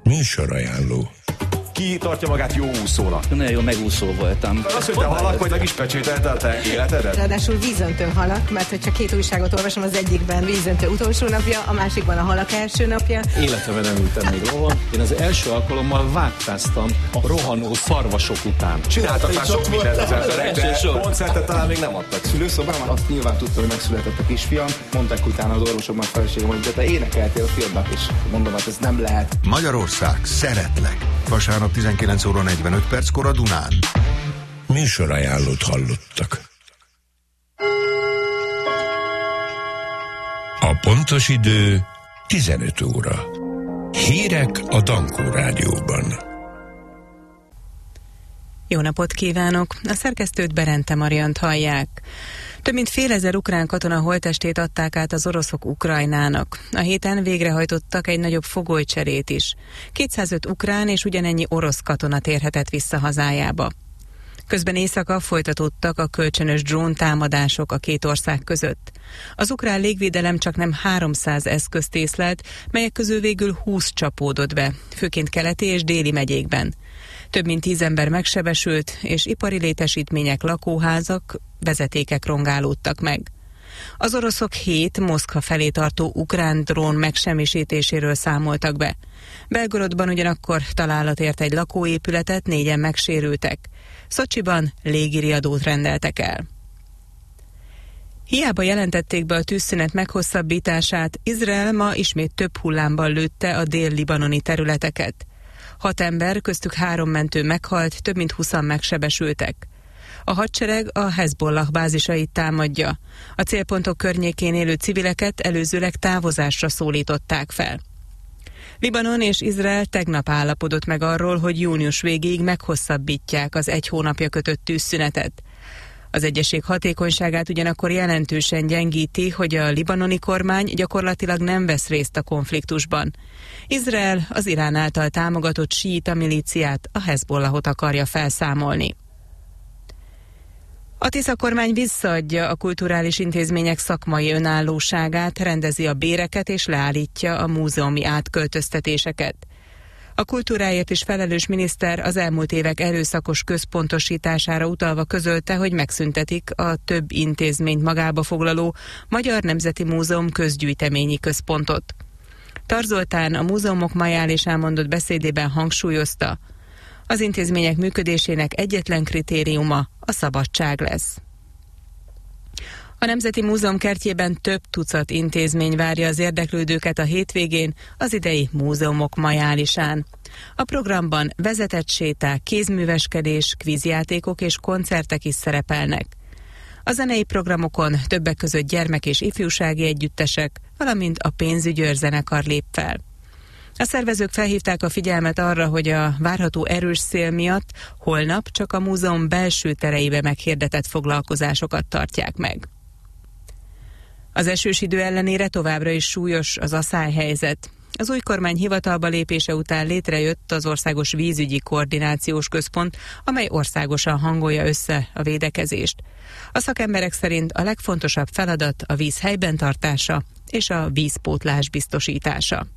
Műsorajánló. Ki tartja magát jó úszónak? Nagyon jó megúszó voltam. Azt, hogy te halak vagy, meg is pecsételte a te életedet? Ráadásul vízöntő halak, mert hogyha két újságot olvasom, az egyikben vízöntő utolsó napja, a másikban a halak első napja. Életemben nem ültem még lovon. Én az első alkalommal vágtáztam a rohanó szarvasok után. Csináltak már sok mindent az emberek, de koncertet talán még nem adtak. Szülőszobában azt nyilván tudtam, hogy megszületett a kisfiam. Mondták utána az orvosok, már feleségem, hogy de te énekeltél a filmnek, és mondom, hát ez nem lehet. Magyarország, szeretlek. Vasárnap 19 óra 45 perckor a Dunán. Műsorajánlót hallottak. A pontos idő 15 óra. Hírek a Dankó Rádióban. Jó napot kívánok! A szerkesztőt, Berente Mariant hallják. Több mint fél ezer ukrán katona holttestét adták át az oroszok Ukrajnának. A héten végrehajtottak egy nagyobb fogolycserét is. 205 ukrán és ugyanennyi orosz katona térhetett vissza hazájába. Közben éjszaka folytatódtak a kölcsönös dróntámadások a két ország között. Az ukrán légvédelem csaknem 300 eszközt észlelt, melyek közül végül 20 csapódott be, főként keleti és déli megyékben. Több mint 10 ember megsebesült, és ipari létesítmények, lakóházak, vezetékek rongálódtak meg. Az oroszok 7 Moszkva felé tartó ukrán drón megsemmisítéséről számoltak be. Belgorodban ugyanakkor találat ért egy lakóépületet, 4-en megsérültek. Szocsiban légiriadót rendeltek el. Hiába jelentették be a tűzszünet meghosszabbítását, Izrael ma ismét több hullámban lőtte a dél-libanoni területeket. 6 ember, köztük 3 mentő meghalt, több mint 20-an megsebesültek. A hadsereg a Hezbollah bázisait támadja. A célpontok környékén élő civileket előzőleg távozásra szólították fel. Libanon és Izrael tegnap állapodott meg arról, hogy június végéig meghosszabbítják az 1 hónapja kötött tűzszünetet. Az egyezség hatékonyságát ugyanakkor jelentősen gyengíti, hogy a libanoni kormány gyakorlatilag nem vesz részt a konfliktusban. Izrael az Irán által támogatott síita milíciát, a Hezbollahot akarja felszámolni. A Tisza kormány visszaadja a kulturális intézmények szakmai önállóságát, rendezi a béreket és leállítja a múzeumi átköltöztetéseket. A kultúráért is felelős miniszter az elmúlt évek erőszakos központosítására utalva közölte, hogy megszüntetik a több intézményt magába foglaló Magyar Nemzeti Múzeum közgyűjteményi központot. Tar Zoltán a múzeumok majálés elmondott beszédében hangsúlyozta, az intézmények működésének egyetlen kritériuma a szabadság lesz. A Nemzeti Múzeum kertjében több tucat intézmény várja az érdeklődőket a hétvégén az idei múzeumok majálisán. A programban vezetett séták, kézműveskedés, kvízjátékok és koncertek is szerepelnek. A zenei programokon többek között gyermek- és ifjúsági együttesek, valamint a Pénzügyőr zenekar lép fel. A szervezők felhívták a figyelmet arra, hogy a várható erős szél miatt holnap csak a múzeum belső tereibe meghirdetett foglalkozásokat tartják meg. Az esős idő ellenére továbbra is súlyos az aszályhelyzet. Az új kormány hivatalba lépése után létrejött az Országos Vízügyi Koordinációs Központ, amely országosan hangolja össze a védekezést. A szakemberek szerint a legfontosabb feladat a víz helyben tartása és a vízpótlás biztosítása.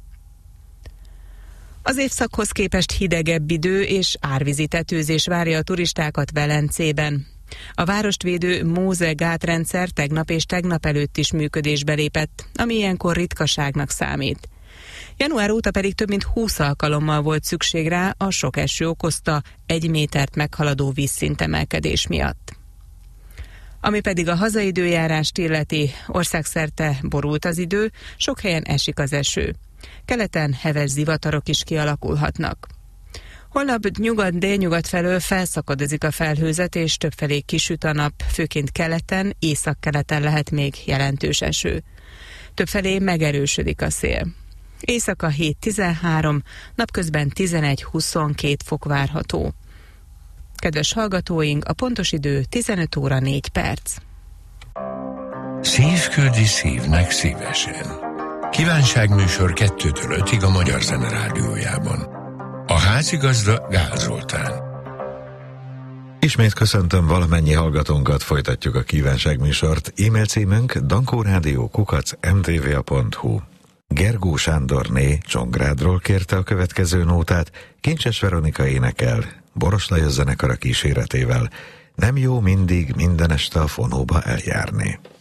Az évszakhoz képest hidegebb idő és árvízi tetőzés várja a turistákat Velencében. A várost védő Móze gátrendszer tegnap és tegnap előtt is működésbe lépett, ami ilyenkor ritkaságnak számít. Január óta pedig több mint 20 alkalommal volt szükség rá a sok eső okozta 1 métert meghaladó vízszintemelkedés miatt. Ami pedig a hazai időjárást illeti, országszerte borult az idő, sok helyen esik az eső. Keleten heves zivatarok is kialakulhatnak. Holnap nyugat-délnyugat felől felszakadozik a felhőzet, és többfelé kisüt a nap, főként keleten, északkeleten lehet még jelentős eső. Többfelé megerősödik a szél. Éjszaka 7-13, napközben 11-22 fok várható. Kedves hallgatóink, a pontos idő 15 óra 4 perc. Szív küldi szívnek szívesen. Kívánságműsor 2-től 5-ig a Magyar Zene Rádiójában. A házigazda Gál Zoltán. Ismét köszöntöm valamennyi hallgatónkat, folytatjuk a kívánságműsort. E-mail címünk dankórádió@mtva.hu. Gergó Sándorné Csongrádról kérte a következő nótát, Kincses Veronika énekel, Boros Lajos zenekara kíséretével. Nem jó mindig minden este a fonóba eljárni.